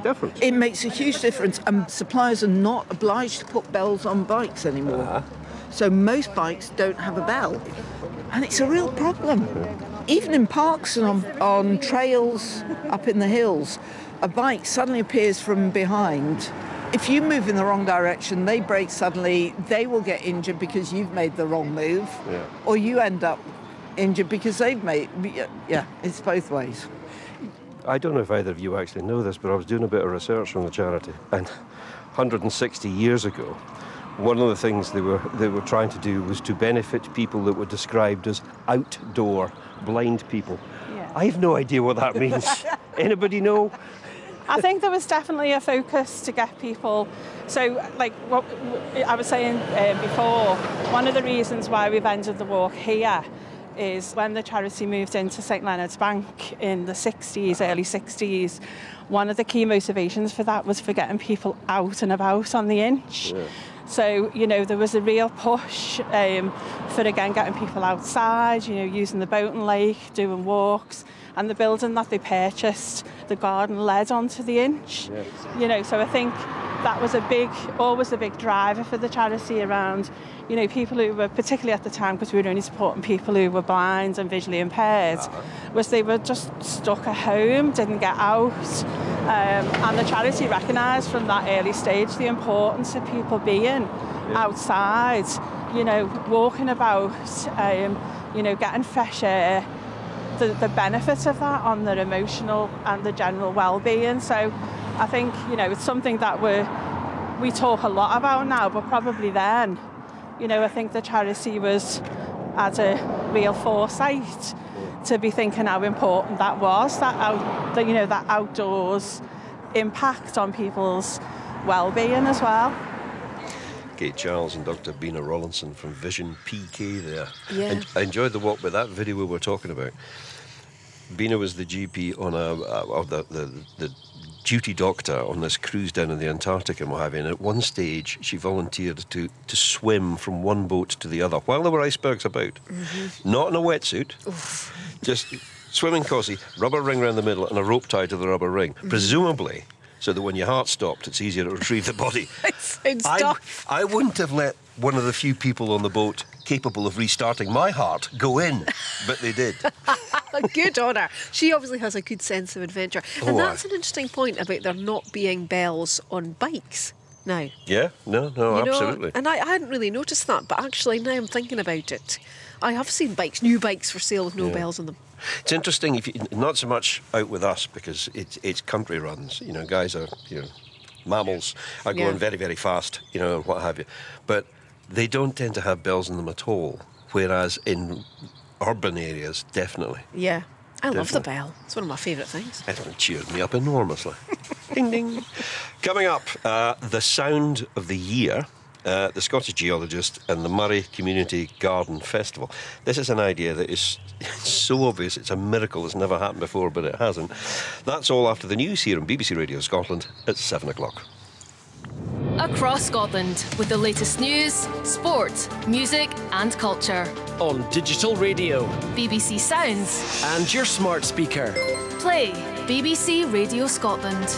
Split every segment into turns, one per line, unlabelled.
difference.
It makes a huge difference, and suppliers are not obliged to put bells on bikes anymore. So most bikes don't have a bell, and it's a real problem. Even in parks and on trails up in the hills, a bike suddenly appears from behind. If you move in the wrong direction, they brake suddenly, they will get injured because you've made the wrong move, or you end up injured because they've made... Yeah, it's both ways.
I don't know if either of you actually know this, but I was doing a bit of research on the charity, and 160 years ago, one of the things they were trying to do was to benefit people that were described as outdoor blind people.
Yeah.
I have no idea what that means. Anybody know?
I think there was definitely a focus to get people. So, like what I was saying before, one of the reasons why we've ended the walk here is when the charity moved into St Leonard's Bank in the 60s, early 60s, one of the key motivations for that was for getting people out and about on the Inch.
Yeah.
So, there was a real push for, again, getting people outside, using the boat and lake, doing walks. And the building that they purchased, the garden led onto the Inch.
Yeah.
So I think that was always a big driver for the charity around, people who were, particularly at the time, because we were only supporting people who were blind and visually impaired, was they were just stuck at home, didn't get out. And the charity recognised from that early stage the importance of people being outside, walking about, getting fresh air, the benefit of that on their emotional and the general well-being. So I think, it's something that we talk a lot about now, but probably then, I think the charity had a real foresight to be thinking how important that was, that outdoors impact on people's well-being as well.
Kate Charles and Dr. Bina Rollinson from Vision PK there.
Yeah.
And I enjoyed the walk with that video we were talking about. Bina was the GP on the duty doctor on this cruise down in the Antarctic and what have you. And at one stage, she volunteered to swim from one boat to the other while there were icebergs about. Mm-hmm. Not in a wetsuit, just swimming cosy, rubber ring around the middle and a rope tied to the rubber ring. Mm-hmm. Presumably, so that when your heart stopped, it's easier to retrieve the body. I wouldn't have let one of the few people on the boat capable of restarting my heart go in, but they did.
Good on her. She obviously has a good sense of adventure. And that's an interesting point about there not being bells on bikes now.
Yeah, no, absolutely.
And I hadn't really noticed that, but actually now I'm thinking about it, I have seen new bikes for sale with no bells on them.
It's interesting, not so much out with us, because it's country runs. Guys are, mammals are going very, very fast, and what have you. But they don't tend to have bells in them at all, whereas in urban areas, definitely.
Yeah. I love the bell. It's one of my favourite things.
It cheered me up enormously. Ding, ding. Coming up, the sound of the year, the Scottish Geologist and the Moray Community Garden Festival. This is an idea that is so obvious, it's a miracle. It's never happened before, but it hasn't. That's all after the news here on BBC Radio Scotland at 7 o'clock.
Across Scotland, with the latest news, sport, music and culture.
On digital radio,
BBC Sounds
and your smart speaker.
Play BBC Radio Scotland.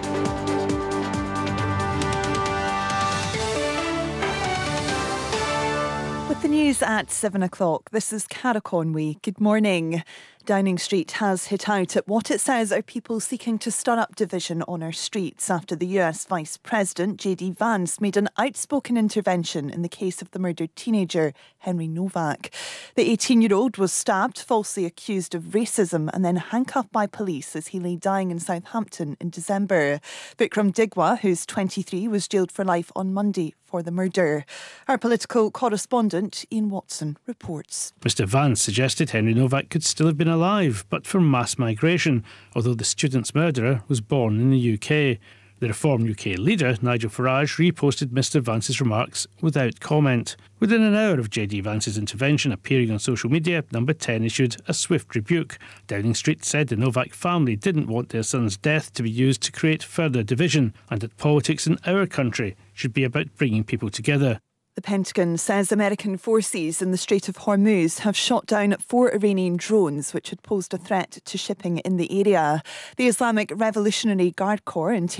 With the news at 7 o'clock, this is Cara Conway. Good morning. Downing Street has hit out at what it says are people seeking to stir up division on our streets after the US Vice President, J.D. Vance, made an outspoken intervention in the case of the murdered teenager, Henry Novak. The 18-year-old was stabbed, falsely accused of racism, and then handcuffed by police as he lay dying in Southampton in December. Bikram Digwa, who's 23, was jailed for life on Monday for the murder. Our political correspondent, Ian Watson, reports.
Mr Vance suggested Henry Novak could still have been alive, but from mass migration, although the student's murderer was born in the UK. The Reform UK leader, Nigel Farage, reposted Mr Vance's remarks without comment. Within an hour of J.D. Vance's intervention appearing on social media, Number 10 issued a swift rebuke. Downing Street said the Novak family didn't want their son's death to be used to create further division, and that politics in our country should be about bringing people together.
The Pentagon says American forces in the Strait of Hormuz have shot down 4 Iranian drones which had posed a threat to shipping in the area. The Islamic Revolutionary Guard Corps in